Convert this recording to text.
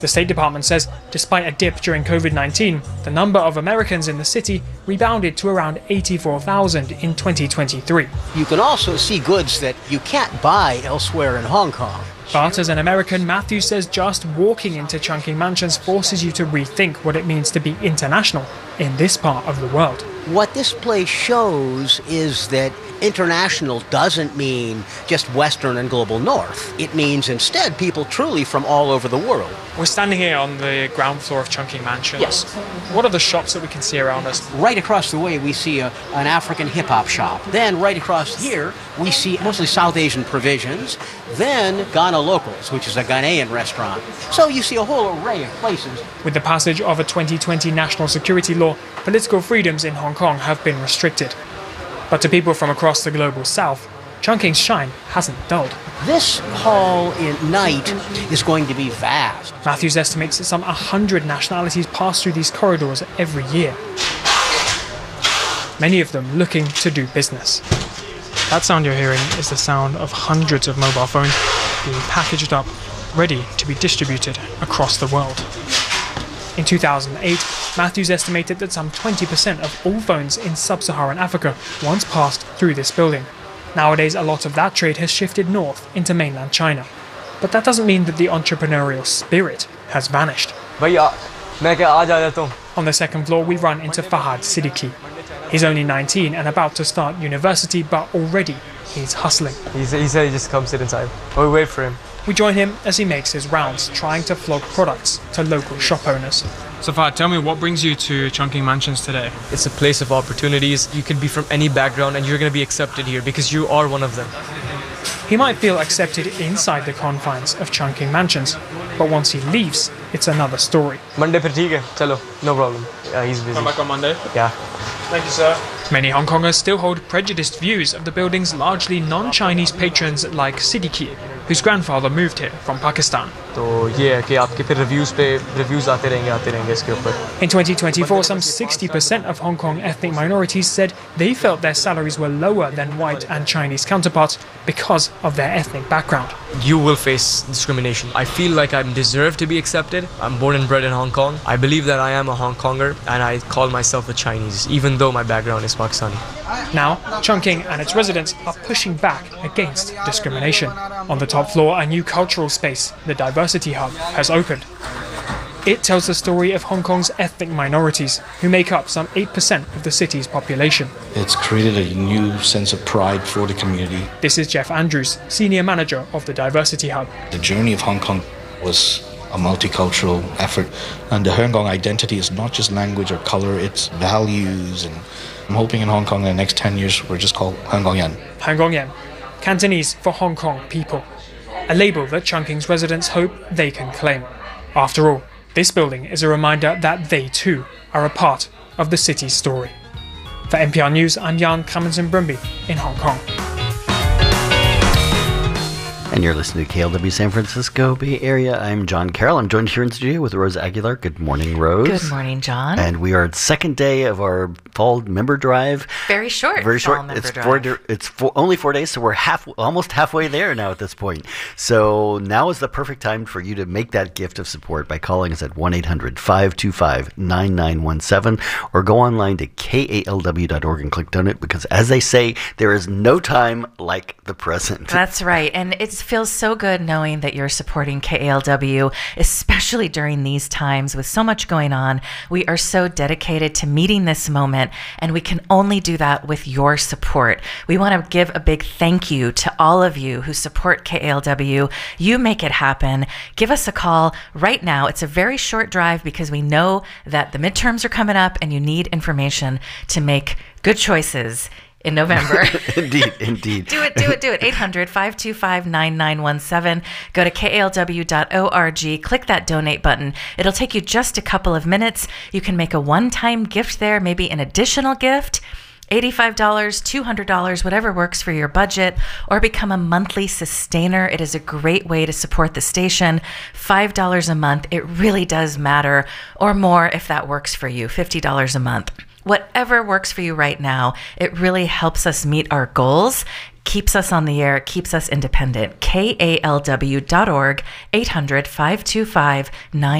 The State Department says despite a dip during COVID-19, the number of Americans in the city rebounded to around 84,000 in 2023. You can also see goods that you can't buy elsewhere in Hong Kong. But as an American, Matthew says just walking into Chungking Mansions forces you to rethink what it means to be international in this part of the world. What this place shows is that international doesn't mean just Western and global North. It means instead people truly from all over the world. We're standing here on the ground floor of Chungking Mansions. Yes. What are the shops that we can see around us? Right across the way we see an African hip-hop shop. Then right across here we see mostly South Asian provisions. Then Ghana Locals, which is a Ghanaian restaurant. So you see a whole array of places. With the passage of a 2020 national security law, political freedoms in Hong Kong have been restricted. But to people from across the global south, Chungking's shine hasn't dulled. This hall at night is going to be vast. Matthews estimates that some 100 nationalities pass through these corridors every year. Many of them looking to do business. That sound you're hearing is the sound of hundreds of mobile phones being packaged up, ready to be distributed across the world. In 2008, Matthews estimated that some 20% of all phones in sub-Saharan Africa once passed through this building. Nowadays, a lot of that trade has shifted north into mainland China. But that doesn't mean that the entrepreneurial spirit has vanished. On the second floor, we run into Fahad Siddiqui. He's only 19 and about to start university, but already he's hustling. He said he just come sit inside. Or we wait for him. We join him as he makes his rounds, trying to flog products to local shop owners. So Fahad, tell me, what brings you to Chungking Mansions today? It's a place of opportunities. You can be from any background and you're going to be accepted here because you are one of them. He might feel accepted inside the confines of Chungking Mansions, but once he leaves, it's another story. Monday per theek hai. Chalo, no problem. He's busy. Come back on Monday? Yeah. Thank you, sir. Many Hong Kongers still hold prejudiced views of the building's largely non-Chinese patrons like Siddiqui, whose grandfather moved here from Pakistan. तो ये है कि आपके फिर reviews आते रहेंगे इसके ऊपर. In 2024, some 60% of Hong Kong ethnic minorities said they felt their salaries were lower than white and Chinese counterparts because of their ethnic background. You will face discrimination. I feel like I deserve to be accepted. I'm born and bred in Hong Kong. I believe that I am a Hong Konger and I call myself a Chinese, even though my background is Pakistani. Now, Chungking and its residents are pushing back against discrimination. On the top floor, a new cultural space, the Diversity Hub, has opened. It tells the story of Hong Kong's ethnic minorities, who make up some 8% of the city's population. It's created a new sense of pride for the community. This is Jeff Andrews, senior manager of the Diversity Hub. The journey of Hong Kong was a multicultural effort, and the Hong Kong identity is not just language or color, it's values. And I'm hoping in Hong Kong in the next 10 years we're just called Hong Kong Yan. Hong Kong Yan, Cantonese for Hong Kong people, a label that Chungking's residents hope they can claim. After all, this building is a reminder that they too are a part of the city's story. For NPR News, I'm Jan Kamensen-Brumby in Hong Kong. And you're listening to KLW San Francisco Bay Area. I'm John Carroll. I'm joined here in studio with Rose Aguilar. Good morning, Rose. Good morning, John. And we are at second day of our fall member drive. Very short. Very short. Fall member It's drive. only 4 days, so we're almost halfway there now at this point. So now is the perfect time for you to make that gift of support by calling us at 1-800-525-9917 or go online to kalw.org and click donate, because as they say, there is no time like the present. That's right. And it feels so good knowing that you're supporting KALW, especially during these times with so much going on. We are so dedicated to meeting this moment, and we can only do that with your support. We want to give a big thank you to all of you who support KALW. You make it happen. Give us a call right now. It's a very short drive because we know that the midterms are coming up and you need information to make good choices in November. Indeed. Do it. 800-525-9917. Go to kalw.org. Click that donate button. It'll take you just a couple of minutes. You can make a one-time gift there, maybe an additional gift. $85, $200, whatever works for your budget, or become a monthly sustainer. It is a great way to support the station. $5 a month. It really does matter, or more if that works for you. $50 a month. Whatever works for you right now, it really helps us meet our goals keeps us on the air, keeps us independent. KALW.org, 800-525-9